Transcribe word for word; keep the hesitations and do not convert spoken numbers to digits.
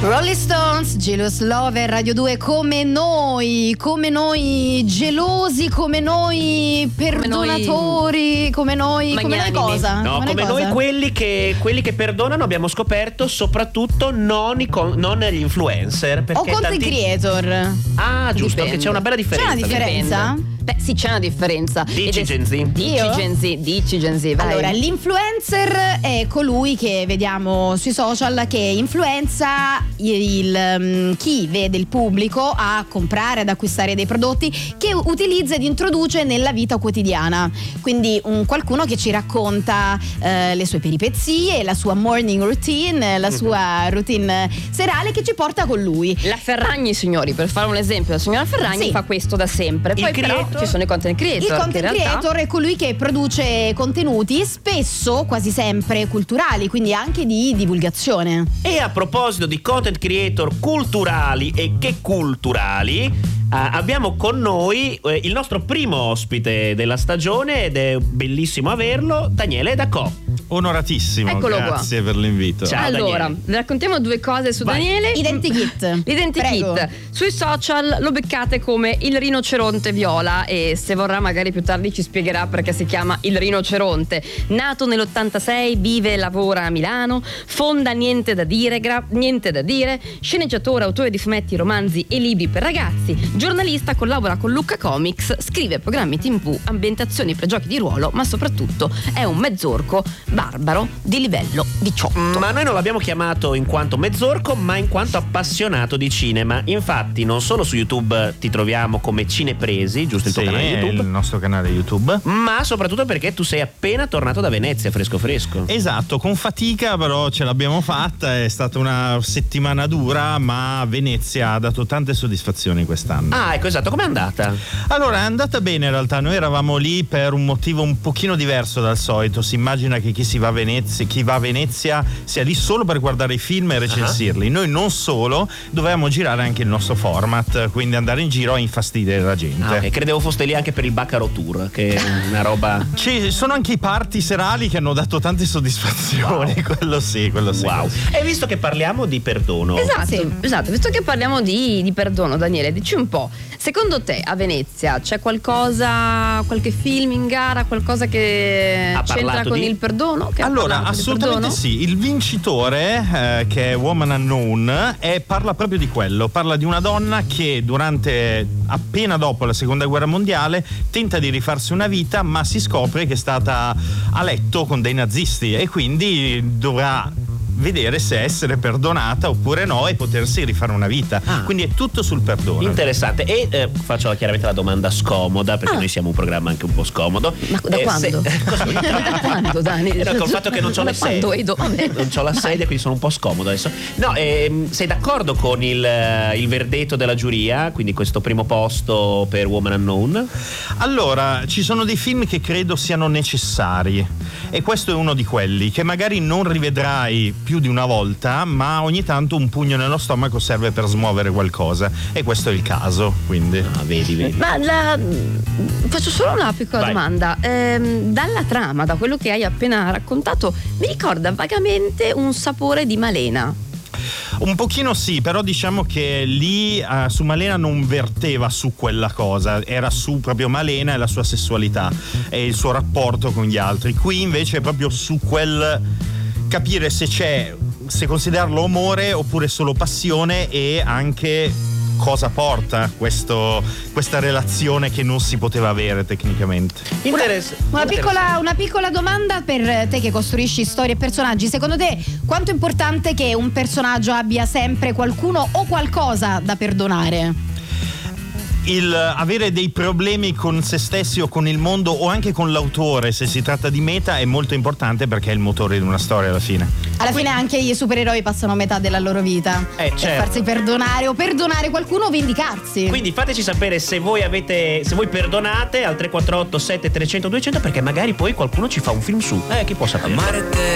Rolling Stones, Jealous Lover, Radio due, come noi, come noi gelosi, come noi perdonatori, come noi, come noi cosa? No, come, come noi, cosa? quelli che quelli che perdonano, abbiamo scoperto soprattutto non, i con, non gli influencer. O content tanti... creator. Ah, giusto, Dipende. che c'è una bella differenza. C'è una differenza? Dipende. Beh, sì, c'è una differenza. Dici Ed è... Gen Z. Dici Io? Gen Z, dici Gen Z, vai. Allora, l'influencer è colui che vediamo sui social che influenza il, um, chi vede il pubblico a comprare, ad acquistare dei prodotti che utilizza ed introduce nella vita quotidiana. Quindi un qualcuno che ci racconta eh, le sue peripezie, la sua morning routine, la sua routine serale che ci porta con lui. La Ferragni, signori, per fare un esempio, la signora Ferragni Sì. fa questo da sempre. Poi Il però creator? ci sono i content creator. Il che content in realtà... creator è colui che produce contenuti spesso, quasi sempre, culturali, quindi anche di divulgazione. E a proposito di content creator culturali e che culturali, eh, abbiamo con noi eh, il nostro primo ospite della stagione ed è bellissimo averlo, Daniele Dacò. Onoratissimo, Eccolo qua. grazie per l'invito. Ciao. Allora, Daniele. vi raccontiamo due cose su Vai. Daniele. Identikit. L'identikit. Prego. Sui social lo beccate come il rinoceronte viola e se vorrà magari più tardi ci spiegherà perché si chiama il rinoceronte. Nato nell'ottantasei, vive e lavora a Milano, fonda Niente da dire, gra- niente da dire, sceneggiatore, autore di fumetti, romanzi e libri per ragazzi, giornalista, collabora con Lucca Comics, scrive programmi tivù, ambientazioni per giochi di ruolo, ma soprattutto è un mezzorco barbaro di livello diciotto. Ma noi non l'abbiamo chiamato in quanto mezzorco, ma in quanto appassionato di cinema. Infatti non solo su YouTube ti troviamo come Cinepresi, giusto il tuo Sì, canale è YouTube, il nostro canale YouTube. ma soprattutto perché tu sei appena tornato da Venezia, fresco fresco. Esatto, con fatica però ce l'abbiamo fatta, è stata una settimana dura, ma Venezia ha dato tante soddisfazioni quest'anno. Ah, ecco, esatto, com'è andata? Allora, è andata bene in realtà, noi eravamo lì per un motivo un pochino diverso dal solito. Si immagina che chi si va a Venezia, chi va a Venezia sia lì solo per guardare i film e recensirli. Noi non solo, dovevamo girare anche il nostro format, quindi andare in giro a infastidire la gente. Ah, ok, credevo foste lì anche per il Baccaro Tour, che è una roba. Ci sono anche i party serali che hanno dato tante soddisfazioni, Wow. quello sì, quello sì. Wow. E visto che parliamo di perdono, Esatto, Sì. esatto, visto che parliamo di, di perdono, Daniele, dici un po', secondo te a Venezia c'è qualcosa, qualche film in gara, qualcosa che Ha c'entra parlato con di- il perdono? Che ha Allora, parlato di assolutamente perdono? sì. Il vincitore, eh, che è Woman Unknown, è, parla proprio di quello. Parla di una donna che durante, appena dopo la seconda guerra mondiale, tenta di rifarsi una vita, ma si scopre che è stata a letto con dei nazisti e quindi dovrà vedere se essere perdonata oppure no e potersi rifare una vita. Ah. Quindi è tutto sul perdono. interessante. E eh, faccio chiaramente la domanda scomoda, perché Ah. noi siamo un programma anche un po' scomodo. Ma da Eh, quando? se- cosa- Da quando, Dani? Eh, no, col fatto che non c'ho Da le quando, sedie. Edo? Vabbè. Non c'ho la sedia, quindi sono un po' scomodo adesso. No, ehm, sei d'accordo con il, eh, il verdetto della giuria? Quindi questo primo posto per Woman Unknown? Allora, ci sono dei film che credo siano necessari e questo è uno di quelli che magari non rivedrai più di una volta, ma ogni tanto un pugno nello stomaco serve per smuovere qualcosa e questo è il caso, quindi. Ah, vedi, vedi. Ma la, faccio solo una piccola Vai. domanda. Ehm, dalla trama, da quello che hai appena raccontato, mi ricorda vagamente un sapore di Malena. Un pochino sì, però diciamo che lì eh, su Malena non verteva su quella cosa, era su proprio Malena e la sua sessualità e il suo rapporto con gli altri. Qui invece è proprio su quel capire se c'è, se considerarlo amore oppure solo passione e anche cosa porta questo, questa relazione che non si poteva avere tecnicamente. Interess- Una piccola, interessante. una piccola domanda per te che costruisci storie e personaggi. Secondo te quanto è importante che un personaggio abbia sempre qualcuno o qualcosa da perdonare? Il avere dei problemi con se stessi o con il mondo o anche con l'autore, se si tratta di meta, è molto importante perché è il motore di una storia alla fine. Alla fine anche i supereroi passano metà della loro vita Eh, per certo. farsi perdonare o perdonare qualcuno o vendicarsi. Quindi fateci sapere se voi avete, se voi perdonate al tre quattro otto sette tre zero zero due zero zero, perché magari poi qualcuno ci fa un film su. Eh, chi può sapere?